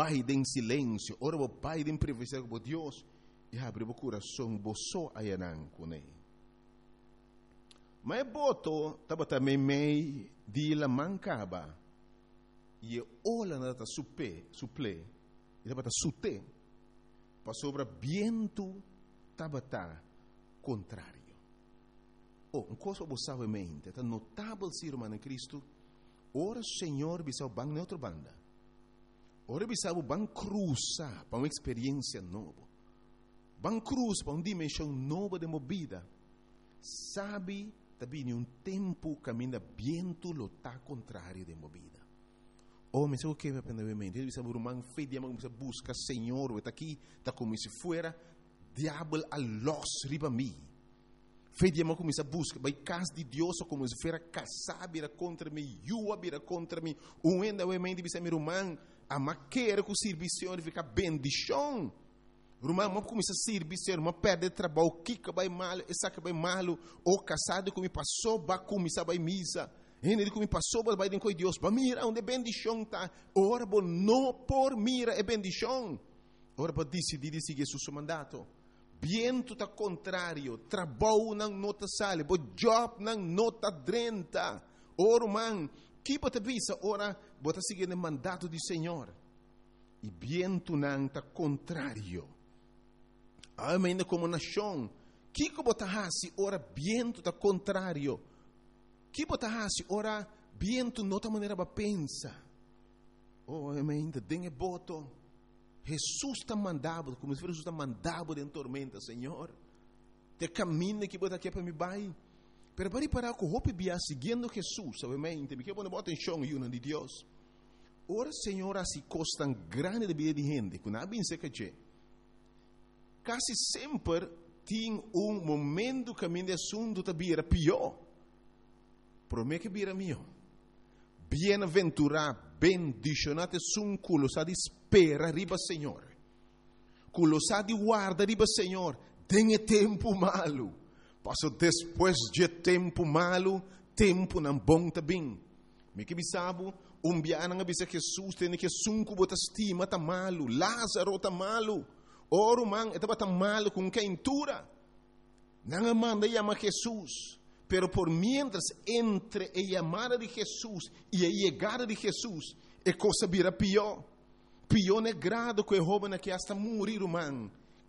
baile em silêncio, ora o baile em privacidade com Deus, e abre o coração, você ayanang com ele. Mas boto, tava também meio de la mancaba, e olha na ta suple, e tava ta sute, para sobre viento, tava ta contrário. Uma coisa você sabe mente, é notável ser humano em Cristo. Ora o Senhor bisa bang na outra banda. Ora bisa bang cruza para uma experiência nova. Bang cruz para uma dimensão nova de movida. Sabe, também um tempo caminha viento lo tá contrário de movida. Mas o que vai aprender mente? Ele bisa rumang fe dia bisa busca Senhor, está aqui, está como se fuera diabo a los riba mi. Fé de amor começa a buscar, vai casa de Deus como se fosse casar, vira contra mim, yua vira contra mim, ainda o mente bisa me rumang, a maquera com o serviço fica bendição. Rumang mas começa a serviço, mas perde trabalho, kika vai mal, essa que vai mal, ou casado como passou, vai começar vai misa. Ele como passou, vai de com Deus, vai mira onde bendição tá. Ora bo não por mira é bendição. Ora bo decidir seguir seu mandato. Viento está contrário, trabalho não nota sale, bo job não nota drenta. Ora, man, que bota visa, ora, bota seguir o mandato do Senhor. E viento não está contrário. Ainda como nação, que bota hasi, ora, viento está contrário. Que bota hasi, ora, viento nota maneira para pensa. Ainda dengue boto. Jesus está mandado, como se Jesus está mandado em tormenta, Senhor. Te caminha que bota aqui para me vai. Pero para parar com o hope bia seguindo Jesus, obviamente, me quer pôr bota em chão e de Deus. Ora, Senhor, assim costa grande de vida de gente, que não bem seca che. Quase sempre tem momento caminho de assunto da bira pior. Promete que bira melhor. Bienaventurado, bendicionate sun culo sa di spera riba Senhor. Culo sa di guarda riba Senhor. Tenha tempo malo. Passo depois de tempo malo, tempo não bom também. Me que bisabo, biana nga bisa Jesus tem que sunku bota estima tá malo, Lázaro tá malo. Oro man, etaba tá malo com quentura. Não manda chama Jesus. Pero por mientras entre a llamada de Jesús y a llegada de Jesús, é coisa vira pior. Pior negrado que o joven que hasta morir, man.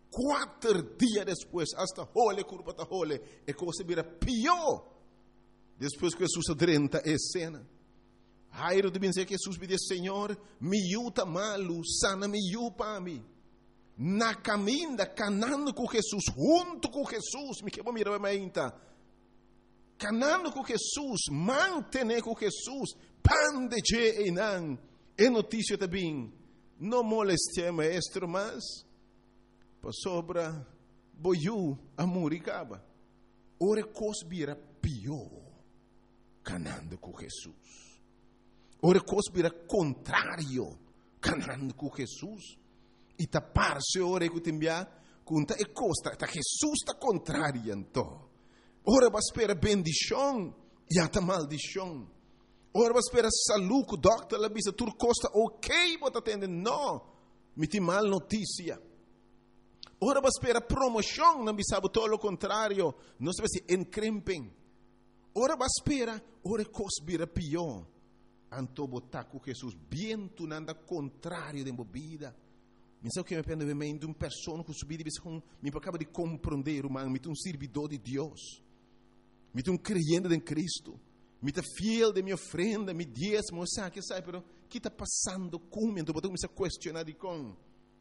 4 dias depois, hasta hole, curva ta hole, é coisa vira pior. Depois que Jesus adrenta a cena. Jairo de dizer que Jesus pediu, Senhor, me yuta malo, sana me yupa a mim. Na caminha, canando com Jesus, junto com Jesus, me quebra mirar a mente. Canando com Jesus, mantener com Jesus, pan de je e não. É notícia também. Não moleste maestro, mas para sobra boiu a muricaba. Ora cosbira pior, canando com Jesus. Ora cosbira contrário, canando com Jesus. E tapar-se ora que tembia, conta e costa, tá Jesus está contrário então. Ora vai esperar bendição e até maldição. Ora vai esperar saúde, doctor, la bisa tur costa ok, bota atender, não, me tem mal notícia. Ora vai esperar promoção, não bisa todo o contrário, não se vai se encrempem. Ora vai esperar, ora cosbira pior. Anto botar com Jesus, viento nada contrário de movida. Mas sabe o que me aprende de uma pessoa que subir me acaba de compreender, me tem um servidor de Deus. Me tem um crente em Cristo. Me está fiel de minha ofrenda, me diezmo, sabe, pero o que está passando comigo? Então, eu comecei a questionar de com.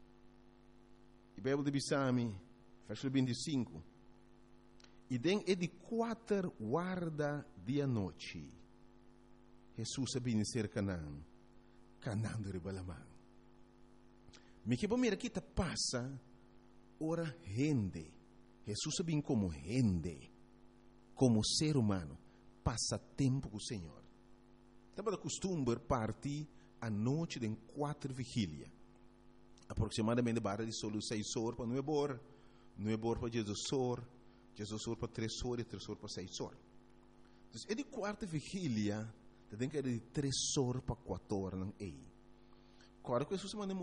E a Bíblia de Bissami, versículo 25. E den é de 4 guarda de noite. Jesus sabia ser Canaã. Canaã de Ribalamã. Me que bom, mira, que está passa, ora rende. Jesus sabia como rende. Como ser humano, passa tempo com o Senhor. Estava costume partir à noite de 4 vigílias. Aproximadamente barra de solo 6 horas para 9 horas. 9 horas para Jesus horas. Jesus horas para 3 horas e 3 horas para 6 horas. Então, é de 4 vigília, tem que ir de 3 horas para 4 horas. Agora que Jesus manda